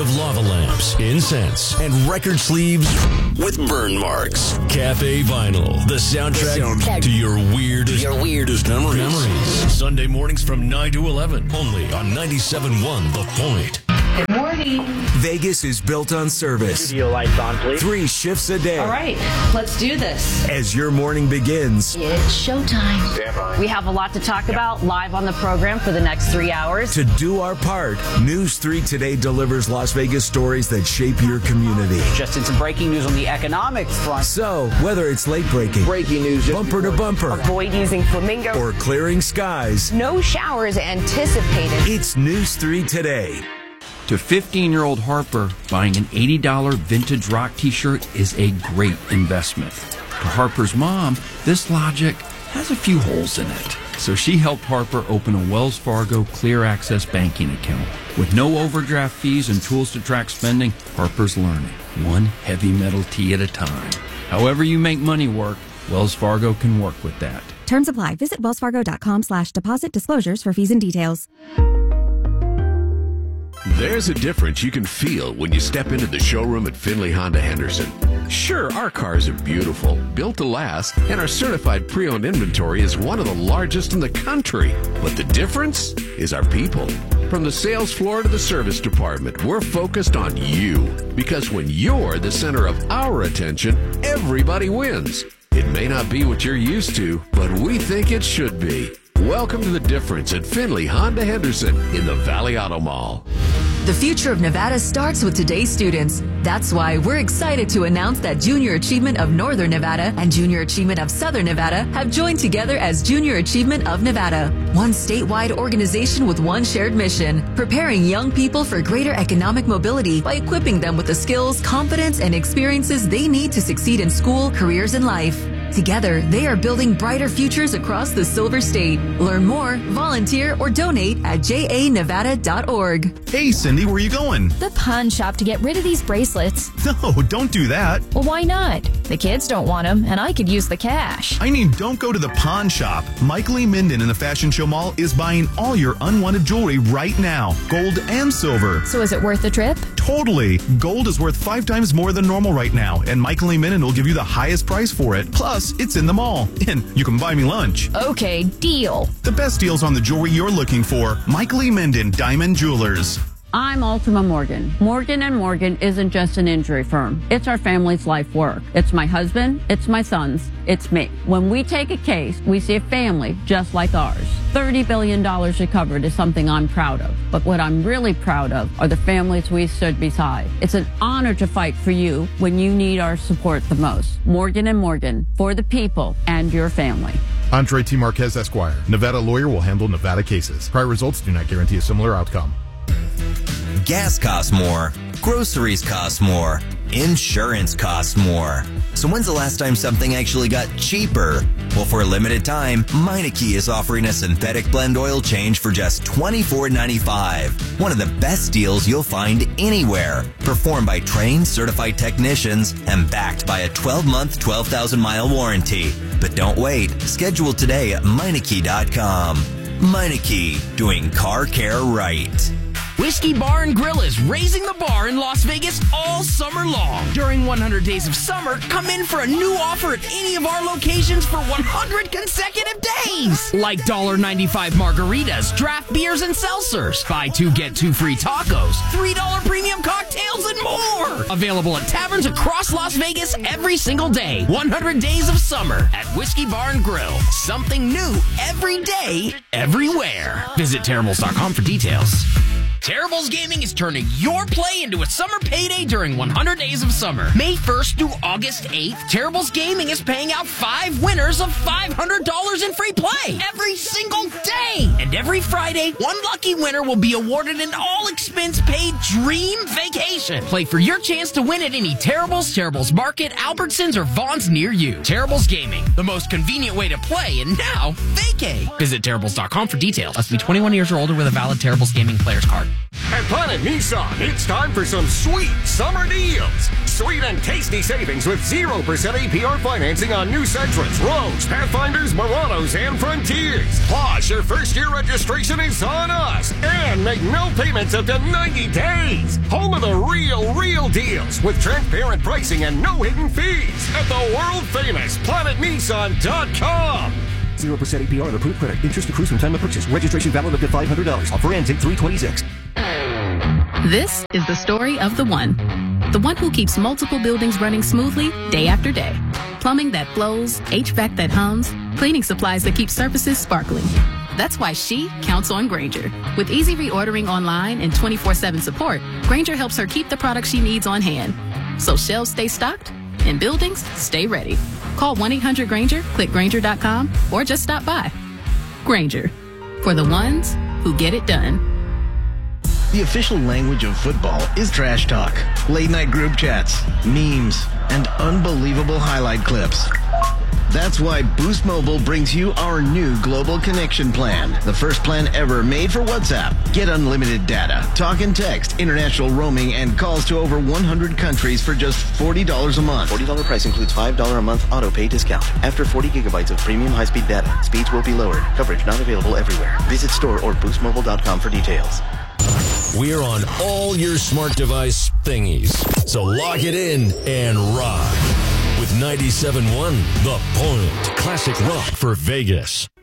of lava lamps, incense, and record sleeves with burn marks. Cafe Vinyl, the soundtrack to your weirdest memories. Sunday mornings from 9 to 11, only on 97.1 The Point. Good morning. Vegas is built on service. Studio lights on, please. 3 shifts a day. All right, let's do this. As your morning begins, It's showtime. Stand by. We have a lot to talk about live on the program for the next 3 hours. to do our part, News 3 Today delivers Las Vegas stories that shape your community. Just in some breaking news on the economic front. So, whether it's late breaking, Breaking news. bumper to bumper, Avoid using flamingo. or clearing skies, No showers anticipated. it's News 3 Today. To 15-year-old Harper, buying an $80 vintage rock t-shirt is a great investment. To Harper's mom, this logic has a few holes in it. So she helped Harper open a Wells Fargo Clear Access banking account. With no overdraft fees and tools to track spending, Harper's learning, one heavy metal tee at a time. However you make money work, Wells Fargo can work with that. Terms apply. Visit wellsfargo.com/deposit disclosures for fees and details. There's a difference you can feel when you step into the showroom at Findlay Honda Henderson. Sure, our cars are beautiful, built to last, and our certified pre-owned inventory is one of the largest in the country. But the difference is our people. From the sales floor to the service department, we're focused on you. Because when you're the center of our attention, everybody wins. It may not be what you're used to, but we think it should be. Welcome to the difference at Findlay Honda Henderson in the Valley Auto Mall. The future of Nevada starts with today's students. That's why we're excited to announce that Junior Achievement of Northern Nevada and Junior Achievement of Southern Nevada have joined together as Junior Achievement of Nevada. One statewide organization with one shared mission, preparing young people for greater economic mobility by equipping them with the skills, confidence, and experiences they need to succeed in school, careers, and life. Together, they are building brighter futures across the Silver State. Learn more, volunteer, or donate at janevada.org. Hey, Cindy, where are you going? The pawn shop to get rid of these bracelets. No, don't do that. Well, why not? The kids don't want them, and I could use the cash. I mean, don't go to the pawn shop. Michael E. Minden in the Fashion Show Mall is buying all your unwanted jewelry right now, gold and silver. So is it worth the trip? Totally. Gold is worth 5 times more than normal right now, and Michael E. Minden will give you the highest price for it. Plus, it's in the mall, and you can buy me lunch. Okay, deal. The best deals on the jewelry you're looking for. Michael E. Minden, Diamond Jewelers. I'm Ultima Morgan. Morgan & Morgan isn't just an injury firm. It's our family's life work. It's my husband, it's my sons, it's me. When we take a case, we see a family just like ours. $30 billion recovered is something I'm proud of. But what I'm really proud of are the families we stood beside. It's an honor to fight for you when you need our support the most. Morgan & Morgan, for the people and your family. Andre T. Marquez, Esquire. Nevada lawyer will handle Nevada cases. Prior results do not guarantee a similar outcome. Gas costs more. Groceries cost more. Insurance costs more. So when's the last time something actually got cheaper? Well, for a limited time, Meineke is offering a synthetic blend oil change for just $24.95. One of the best deals you'll find anywhere. Performed by trained, certified technicians and backed by a 12-month, 12,000-mile warranty. But don't wait. Schedule today at Meineke.com. Meineke, doing car care right. Whiskey Bar and Grill is raising the bar in Las Vegas all summer long. During 100 Days of Summer, come in for a new offer at any of our locations for 100 consecutive days. Like $1.95 margaritas, draft beers, and seltzers. Buy 2, get 2 free tacos, $3 premium cocktails, and more. Available at taverns across Las Vegas every single day. 100 Days of Summer at Whiskey Bar and Grill. Something new every day, everywhere. Visit Terribles.com for details. Terribles Gaming is turning your play into a summer payday during 100 Days of Summer. May 1st through August 8th, Terribles Gaming is paying out 5 winners of $500 in free play every single day. And every Friday, one lucky winner will be awarded an all-expense-paid dream vacation. Play for your chance to win at any Terribles, Terribles Market, Albertsons, or Vaughn's near you. Terribles Gaming, the most convenient way to play, and now, vacay. Visit Terribles.com for details. Must be 21 years or older with a valid Terribles Gaming player's card. At Planet Nissan, it's time for some sweet summer deals. Sweet and tasty savings with 0% APR financing on new Sentras, Rogues, Pathfinders, Muranos, and Frontiers. Plus, your first-year registration is on us. And make no payments up to 90 days. Home of the real deals with transparent pricing and no hidden fees at the world-famous PlanetNissan.com. 0% APR on approved credit. Interest accrues from time of purchase. Registration valid up to $500. Offer ends 8/3/26. This is the story of the one. The one who keeps multiple buildings running smoothly day after day. Plumbing that flows, HVAC that hums, cleaning supplies that keep surfaces sparkling. That's why she counts on Grainger. With easy reordering online and 24/7 support, Grainger helps her keep the products she needs on hand. So shelves stay stocked and buildings stay ready. Call 1-800-GRAINGER, click Grainger.com, or just stop by. Grainger, for the ones who get it done. The official language of football is trash talk, late-night group chats, memes, and unbelievable highlight clips. That's why Boost Mobile brings you our new Global Connection Plan, the first plan ever made for WhatsApp. Get unlimited data, talk and text, international roaming, and calls to over 100 countries for just $40 a month. $40 price includes $5 a month auto pay discount. After 40 gigabytes of premium high-speed data, speeds will be lowered. Coverage not available everywhere. Visit store or boostmobile.com for details. We're on all your smart device thingies. So lock it in and rock with 97.1 The Point. Classic rock for Vegas.